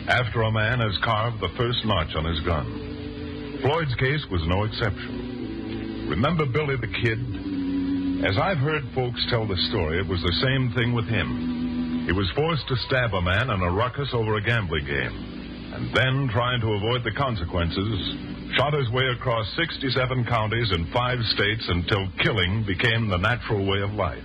after a man has carved the first notch on his gun. Floyd's case was no exception. Remember Billy the Kid? As I've heard folks tell the story, it was the same thing with him. He was forced to stab a man in a ruckus over a gambling game, and then, trying to avoid the consequences, shot his way across 67 counties in 5 states until killing became the natural way of life.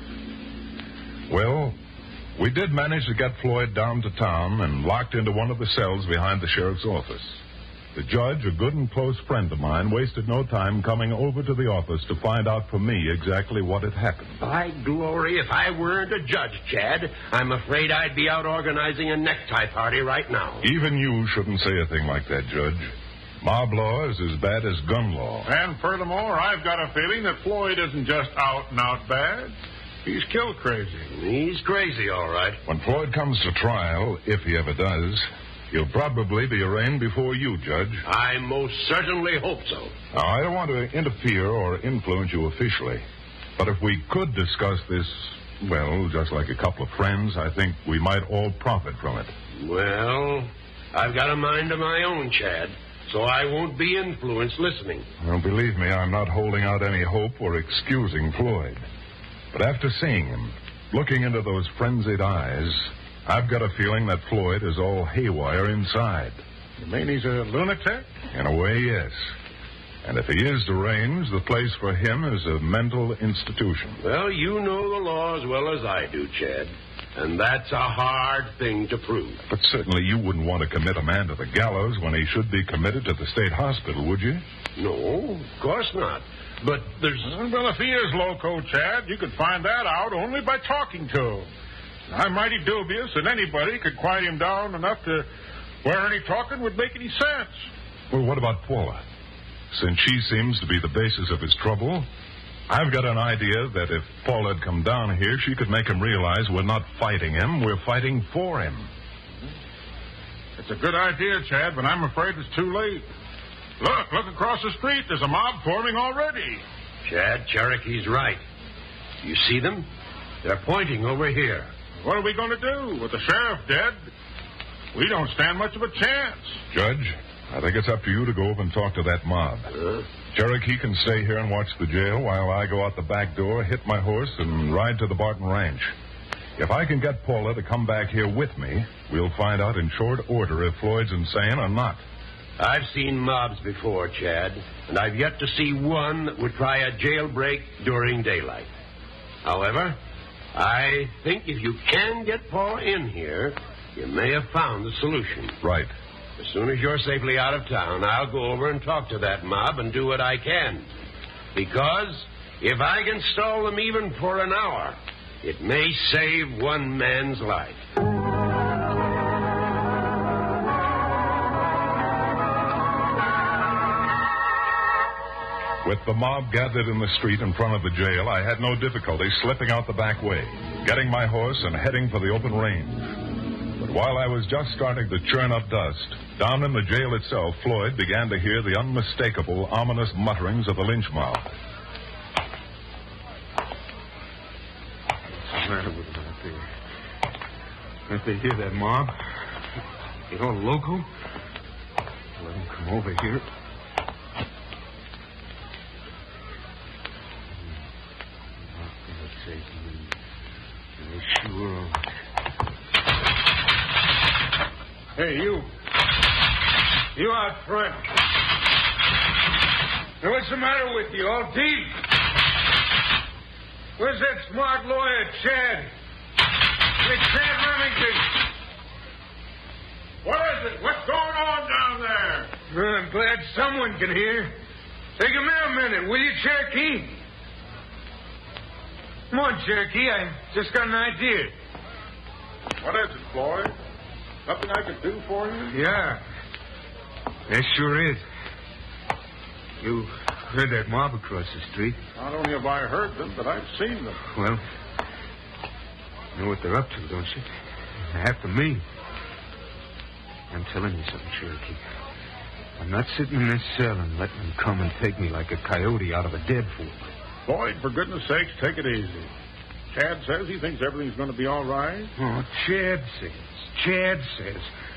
Well, we did manage to get Floyd down to town and locked into one of the cells behind the sheriff's office. The judge, a good and close friend of mine, wasted no time coming over to the office to find out from me exactly what had happened. By glory, if I weren't a judge, Chad, I'm afraid I'd be out organizing a necktie party right now. Even you shouldn't say a thing like that, Judge. Mob law is as bad as gun law. And furthermore, I've got a feeling that Floyd isn't just out and out bad. He's kill crazy. He's crazy, all right. When Floyd comes to trial, if he ever does, he'll probably be arraigned before you, Judge. I most certainly hope so. Now, I don't want to interfere or influence you officially, but if we could discuss this, well, just like a couple of friends, I think we might all profit from it. Well, I've got a mind of my own, Chad, so I won't be influenced listening. Well, believe me, I'm not holding out any hope or excusing Floyd. But after seeing him, looking into those frenzied eyes, I've got a feeling that Floyd is all haywire inside. You mean he's a lunatic? In a way, yes. And if he is deranged, the place for him is a mental institution. Well, you know the law as well as I do, Chad. And that's a hard thing to prove. But certainly you wouldn't want to commit a man to the gallows when he should be committed to the state hospital, would you? No, of course not. But there's... Well, if he is loco, Chad, you could find that out only by talking to him. I'm mighty dubious that anybody could quiet him down enough to where any talking would make any sense. Well, what about Paula? Since she seems to be the basis of his trouble, I've got an idea that if Paula had come down here, she could make him realize we're not fighting him, we're fighting for him. It's a good idea, Chad, but I'm afraid it's too late. Look across the street. There's a mob forming already. Chad, Cherokee's right. You see them? They're pointing over here. What are we going to do? With the sheriff dead, we don't stand much of a chance. Judge, I think it's up to you to go over and talk to that mob. Cherokee can stay here and watch the jail while I go out the back door, hit my horse, and ride to the Barton Ranch. If I can get Paula to come back here with me, we'll find out in short order if Floyd's insane or not. I've seen mobs before, Chad, and I've yet to see one that would try a jailbreak during daylight. However, I think if you can get Paula in here, you may have found the solution. Right. As soon as you're safely out of town, I'll go over and talk to that mob and do what I can. Because if I can stall them even for an hour, it may save one man's life. With the mob gathered in the street in front of the jail, I had no difficulty slipping out the back way, getting my horse and heading for the open range. But while I was just starting to churn up dust, down in the jail itself, Floyd began to hear the unmistakable, ominous mutterings of the lynch mob. What's the matter with them out there? Can't they hear that mob? They all loco? Let them come over here. Sure. Hey, you. You out front. Now, what's the matter with you? All deep? Where's that smart lawyer, Chad? Hey, Chad Remington. What is it? What's going on down there? Well, I'm glad someone can hear. Take a minute, will you, Cherokee? Come on, Cherokee. I just got an idea. What is it, Floyd? Nothing I can do for you? Yeah. There sure is. You heard that mob across the street? Not only have I heard them, but I've seen them. Well, you know what they're up to, don't you? After me. I'm telling you something, Cherokee. I'm not sitting in this cell and letting them come and take me like a coyote out of a deadfall. Floyd, for goodness sakes, take it easy. Chad says he thinks everything's going to be all right. Oh, Chad says.